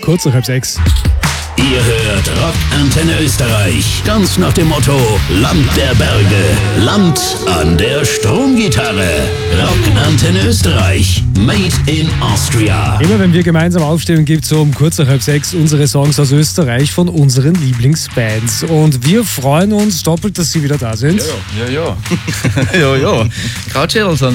kurz nach 5:30. Ihr hört Rock Antenne Österreich. Ganz nach dem Motto: Land der Berge, Land an der Stromgitarre. Rock Antenne Österreich. Made in Austria. Immer wenn wir gemeinsam aufstehen, gibt es um kurz nach 5:30 unsere Songs aus Österreich von unseren Lieblingsbands. Und wir freuen uns doppelt, dass sie wieder da sind. Ja. Ja. Krautschädel sind